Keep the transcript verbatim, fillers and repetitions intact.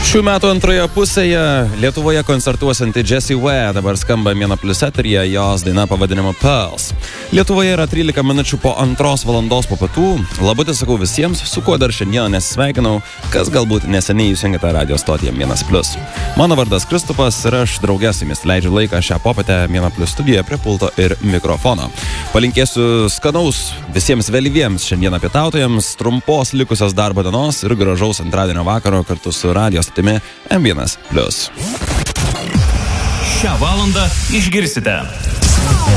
Šių metų antroje pusėje Lietuvoje koncertuosanti Jessie Ware dabar skamba Mėna Plius eteryje, jos daina pavadinimu Pearls. Lietuvoje yra trylika minučių po antros valandos po pietų. Labutį sakau visiems, su kuo dar šiandieną nesisveikinau, kas galbūt neseniai įsijungėte radio stotyje Mėnas Plius. Mano vardas Kristupas ir aš drauge su jumis leidžiu laiką šią popietę Mėna Plius studijoje prie pulto ir mikrofono. Palinkėsiu skanaus visiems vėlyviems šiandieną pietautojams, trumpos likusios darbo dienos ir gražaus antradienio vakaro kartu su radio stotimi M vienas Plius. Šią valandą išgirsite